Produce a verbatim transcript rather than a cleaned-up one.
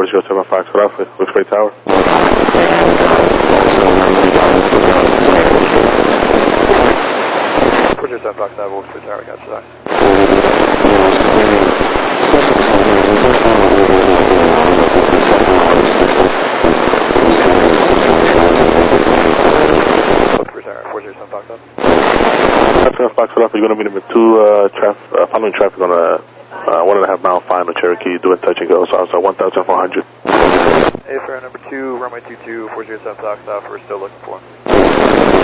zero seven Foxtrot Alpha, Whispray Tower. four zero seven Fox Alpha, Whispray Tower, got you that. four zero seven Fox Alpha. Foxtrot Alpha, you're going to meet him at two, uh, traf uh, following traffic on a uh, one and a half mile final Cherokee, do a touch and go, so I was at one thousand four hundred. A fair number two, runway two two, four zero seven Fox Alpha, we're still looking for him.